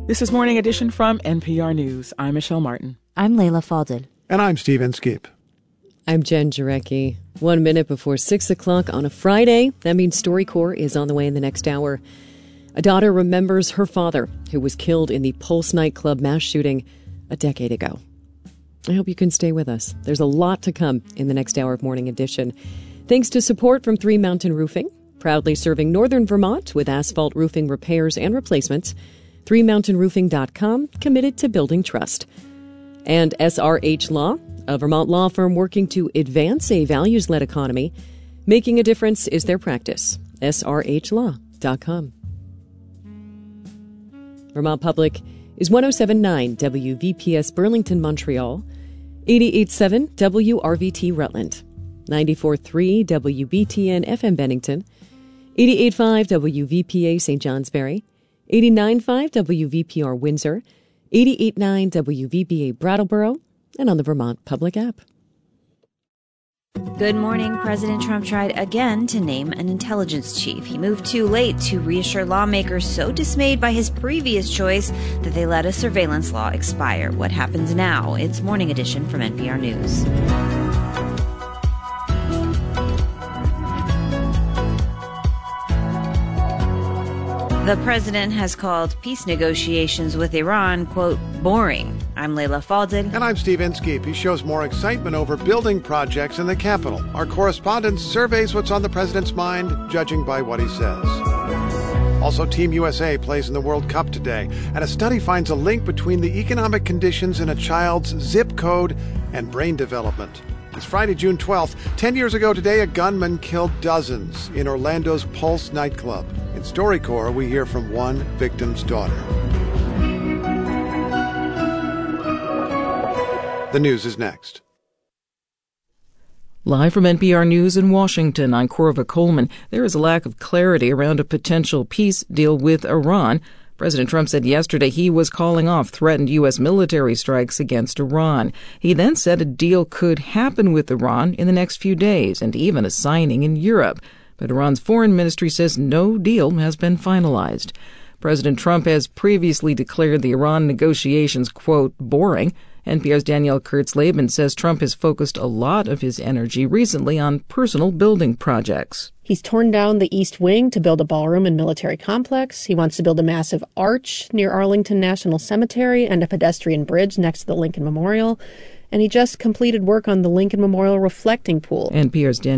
This is Morning Edition from NPR News. I'm Michelle Martin. I'm Layla Falded. And I'm Steve Inskeep. I'm Jen Jarecki. 1 minute before 6 o'clock on a Friday. That means StoryCorps is on the way in the next hour. A daughter remembers her father, who was killed in the Pulse nightclub mass shooting a decade ago. I hope you can stay with us. There's a lot to come in the next hour of Morning Edition. Thanks to support from Three Mountain Roofing, proudly serving northern Vermont with asphalt roofing repairs and replacements. ThreeMountainRoofing.com, committed to building trust. And SRH Law, a Vermont law firm working to advance a values-led economy. Making a difference is their practice. SRHLaw.com. Vermont Public is 107.9 WVPS Burlington, Montreal, 88.7 WRVT Rutland, 94.3 WBTN FM Bennington, 88.5 WVPA St. Johnsbury, 89.5 WVPR Windsor, 88.9 WVBA Brattleboro, and on the Vermont Public app. Good morning. President Trump tried again to name an intelligence chief. He moved too late to reassure lawmakers so dismayed by his previous choice that they let a surveillance law expire. What happens now? It's Morning Edition from NPR News. The president has called peace negotiations with Iran, quote, boring. I'm Layla Falded. And I'm Steve Inskeep. He shows more excitement over building projects in the Capitol. Our correspondent surveys what's on the president's mind, judging by what he says. Also, Team USA plays in the World Cup today, and a study finds a link between the economic conditions in a child's zip code and brain development. It's Friday, June 12th. 10 years ago today, a gunman killed dozens in Orlando's Pulse nightclub. In StoryCorps, we hear from one victim's daughter. The news is next. Live from NPR News in Washington, I'm Corva Coleman. There is a lack of clarity around a potential peace deal with Iran. President Trump said yesterday he was calling off threatened U.S. military strikes against Iran. He then said a deal could happen with Iran in the next few days, and even a signing in Europe. But Iran's foreign ministry says no deal has been finalized. President Trump has previously declared the Iran negotiations, quote, boring. NPR's Danielle Kurtz-Laban says Trump has focused a lot of his energy recently on personal building projects. He's torn down the East Wing to build a ballroom and military complex. He wants to build a massive arch near Arlington National Cemetery and a pedestrian bridge next to the Lincoln Memorial. And he just completed work on the Lincoln Memorial reflecting pool. NPR's Danielle